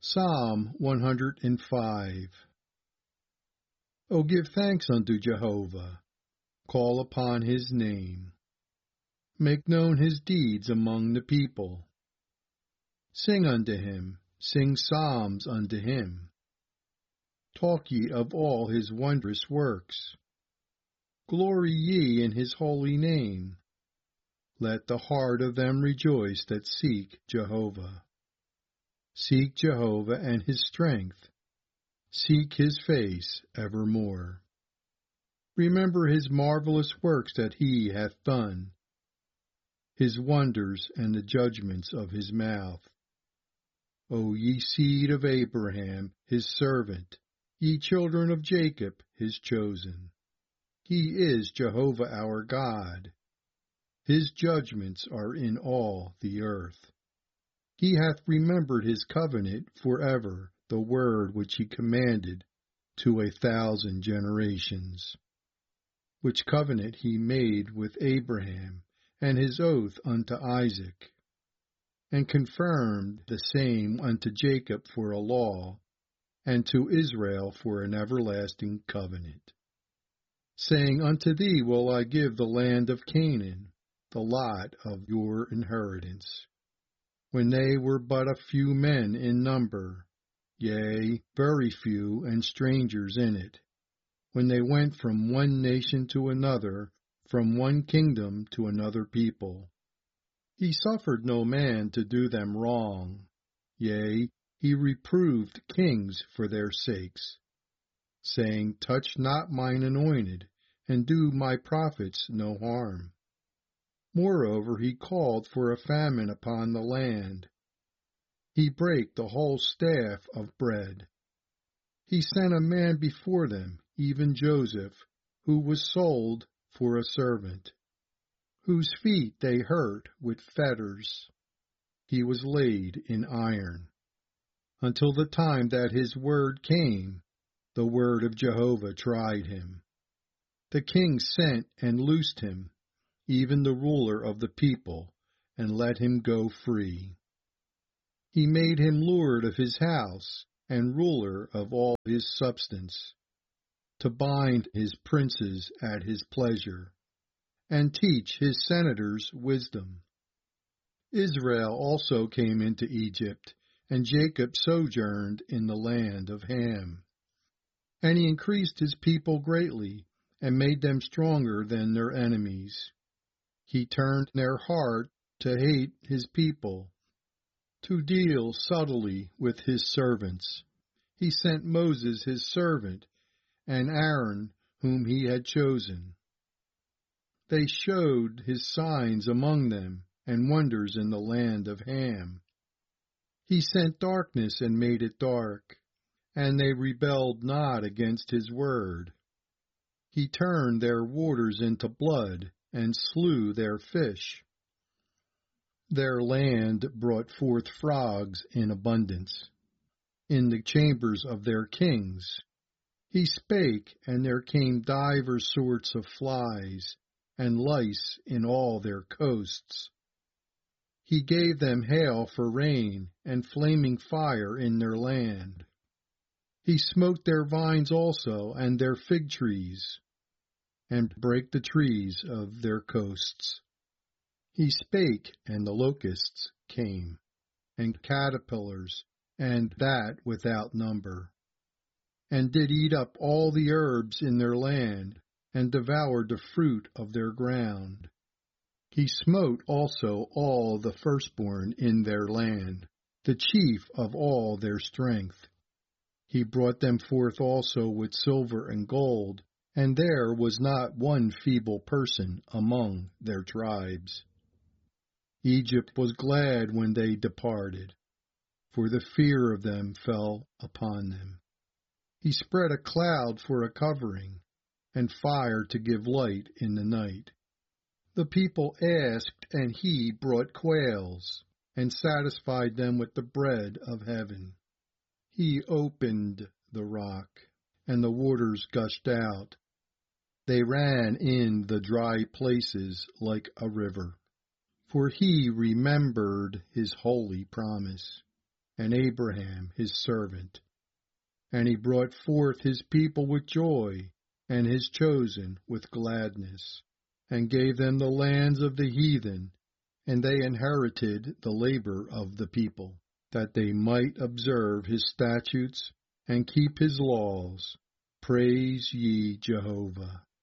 Psalm 105. O give thanks unto Jehovah, call upon his name. Make known his deeds among the people. Sing unto him, sing psalms unto him. Talk ye of all his wondrous works. Glory ye in his holy name. Let the heart of them rejoice that seek Jehovah. Seek Jehovah and his strength. Seek his face evermore. Remember his marvelous works that he hath done, his wonders and the judgments of his mouth. O ye seed of Abraham, his servant, ye children of Jacob, his chosen. He is Jehovah our God. His judgments are in all the earth. He hath remembered his covenant forever, the word which he commanded to 1,000 generations, which covenant he made with Abraham, and his oath unto Isaac, and confirmed the same unto Jacob for a law, and to Israel for an everlasting covenant, saying, Unto thee will I give the land of Canaan, the lot of your inheritance. When they were but a few men in number, yea, very few, and strangers in it, when they went from one nation to another, from one kingdom to another people. He suffered no man to do them wrong, yea, he reproved kings for their sakes, saying, Touch not mine anointed, and do my prophets no harm. Moreover, he called for a famine upon the land. He brake the whole staff of bread. He sent a man before them, even Joseph, who was sold for a servant, whose feet they hurt with fetters. He was laid in iron, until the time that his word came. The word of Jehovah tried him. The king sent and loosed him, even the ruler of the people, and let him go free. He made him lord of his house, and ruler of all his substance, to bind his princes at his pleasure, and teach his senators wisdom. Israel also came into Egypt, and Jacob sojourned in the land of Ham. And he increased his people greatly, and made them stronger than their enemies. He turned their heart to hate his people, to deal subtly with his servants. He sent Moses his servant, and Aaron whom he had chosen. They showed his signs among them, and wonders in the land of Ham. He sent darkness and made it dark, and they rebelled not against his word. He turned their waters into blood, and slew their fish. Their land brought forth frogs in abundance. In the chambers of their kings he spake, and there came divers sorts of flies, and lice in all their coasts. He gave them hail for rain, and flaming fire in their land. He smote their vines also, and their fig trees, and brake the trees of their coasts. He spake, and the locusts came, and caterpillars, and that without number, and did eat up all the herbs in their land, and devoured the fruit of their ground. He smote also all the firstborn in their land, the chief of all their strength. He brought them forth also with silver and gold, and there was not one feeble person among their tribes. Egypt was glad when they departed, for the fear of them fell upon them. He spread a cloud for a covering, and fire to give light in the night. The people asked, and he brought quails, and satisfied them with the bread of heaven. He opened the rock, and the waters gushed out. They ran in the dry places like a river, for he remembered his holy promise. and Abraham his servant. And he brought forth his people with joy, and his chosen with gladness, and gave them the lands of the heathen, and they inherited the labor of the people, that they might observe his statutes and keep his laws. Praise ye Jehovah.